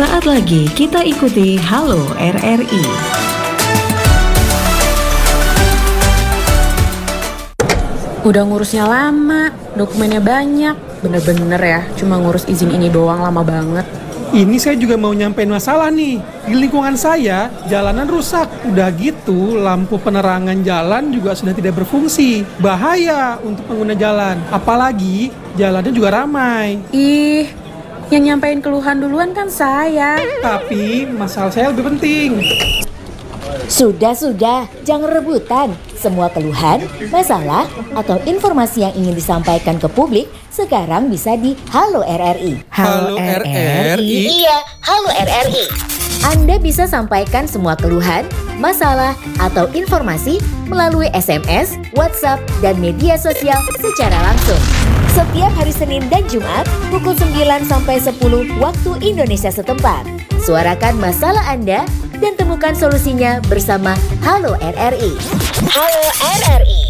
Sesaat lagi kita ikuti Halo RRI. Udah ngurusnya lama, dokumennya banyak. Bener-bener ya, cuma ngurus izin ini doang lama banget. Ini saya juga mau nyampein masalah nih. Di lingkungan saya, jalanan rusak. Udah gitu, lampu penerangan jalan juga sudah tidak berfungsi. Bahaya untuk pengguna jalan. Apalagi, jalannya juga ramai. Ih, yang nyampein keluhan duluan kan saya. Tapi, masalah saya lebih penting. Sudah, jangan rebutan. Semua keluhan, masalah, atau informasi yang ingin disampaikan ke publik sekarang bisa di Halo RRI. Halo RRI? Iya, Halo RRI. Anda bisa sampaikan semua keluhan, masalah, atau informasi melalui SMS, WhatsApp, dan media sosial secara langsung. Setiap hari Senin dan Jumat pukul 9 sampai 10 waktu Indonesia setempat. Suarakan masalah Anda dan temukan solusinya bersama Halo RRI. Halo RRI.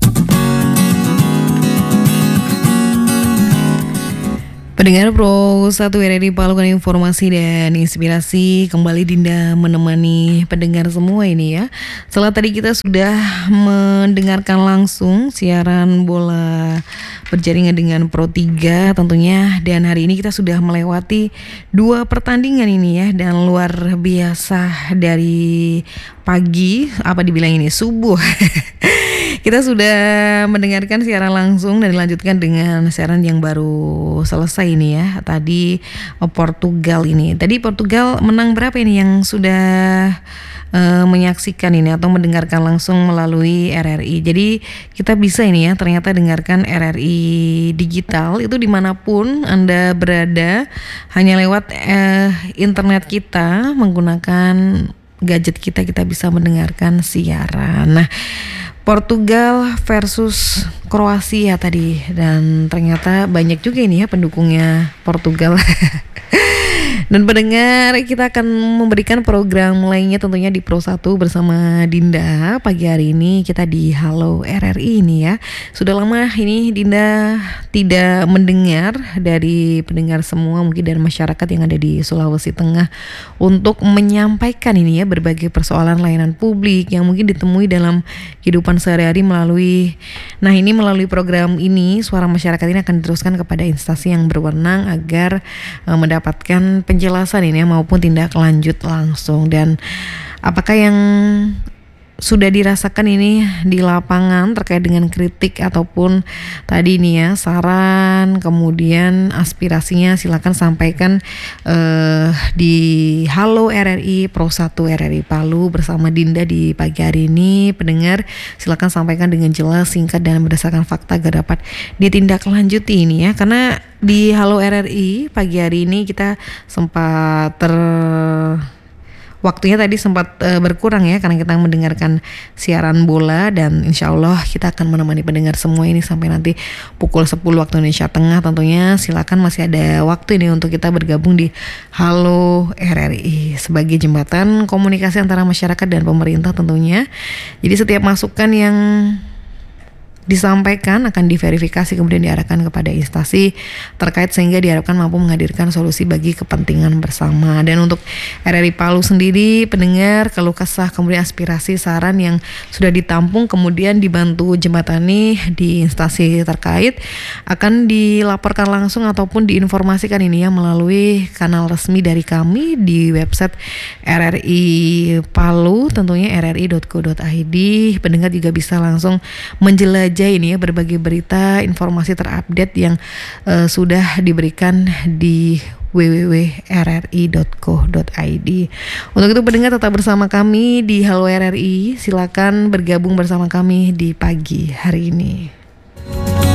Pendengar Pro 1 RRI Palukan informasi dan inspirasi. Kembali Dinda menemani pendengar semua ini ya. Setelah tadi kita sudah mendengarkan langsung siaran bola berjaringan dengan Pro 3 tentunya. Dan hari ini kita sudah melewati 2 pertandingan ini ya. Dan luar biasa dari pagi, apa dibilang ini, subuh. Kita sudah mendengarkan siaran langsung dan dilanjutkan dengan siaran yang baru selesai ini ya. Tadi Portugal ini. Tadi Portugal menang berapa ini yang sudah menyaksikan ini atau mendengarkan langsung melalui RRI. Jadi kita bisa ini ya ternyata dengarkan RRI digital itu dimanapun Anda berada, hanya lewat internet kita menggunakan gadget kita bisa mendengarkan siaran. Nah, Portugal versus Kroasia tadi, dan ternyata banyak juga ini ya pendukungnya Portugal. Dan pendengar, kita akan memberikan program lainnya tentunya di Pro 1 bersama Dinda. Pagi hari ini kita di Halo RRI ini ya. Sudah lama ini Dinda tidak mendengar dari pendengar semua, mungkin dari masyarakat yang ada di Sulawesi Tengah, untuk menyampaikan ini ya berbagai persoalan layanan publik yang mungkin ditemui dalam kehidupan sehari-hari melalui program ini. Suara masyarakat ini akan diteruskan kepada instansi yang berwenang agar mendapatkan penjelasan ini maupun tindak lanjut langsung. Dan apakah yang sudah dirasakan ini di lapangan terkait dengan kritik ataupun tadi nih ya saran, kemudian aspirasinya silakan sampaikan di Halo RRI Pro 1 RRI Palu bersama Dinda di pagi hari ini. Pendengar silakan sampaikan dengan jelas, singkat, dan berdasarkan fakta agar dapat ditindaklanjuti ini ya. Karena di Halo RRI pagi hari ini kita sempat waktunya tadi sempat berkurang ya karena kita mendengarkan siaran bola, dan insya Allah kita akan menemani pendengar semua ini sampai nanti pukul 10 waktu Indonesia Tengah. Tentunya silakan, masih ada waktu ini untuk kita bergabung di Halo RRI sebagai jembatan komunikasi antara masyarakat dan pemerintah tentunya. Jadi setiap masukan yang disampaikan akan diverifikasi kemudian diarahkan kepada instansi terkait sehingga diharapkan mampu menghadirkan solusi bagi kepentingan bersama. Dan untuk RRI Palu sendiri, pendengar keluh kesah kemudian aspirasi saran yang sudah ditampung kemudian dibantu jembatani di instansi terkait akan dilaporkan langsung ataupun diinformasikan ini ya melalui kanal resmi dari kami di website RRI Palu, tentunya rri.co.id. Pendengar juga bisa langsung menjelajah ini ya berbagai berita, informasi terupdate yang sudah diberikan di www.rri.co.id. Untuk itu pendengar tetap bersama kami di Halo RRI. Silakan bergabung bersama kami di pagi hari ini.